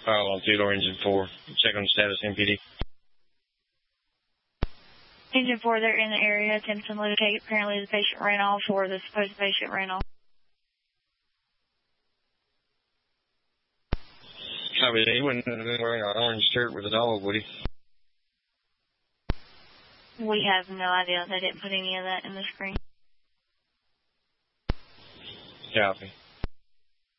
File on Theodore Engine 4. Check on status, MPD. Engine 4, they're in the area. Attempting to locate. Apparently the patient ran off, or the supposed patient ran off. Copy. He wouldn't have been wearing an orange shirt with a dog, would he? We have no idea. They didn't put any of that in the screen. Copy.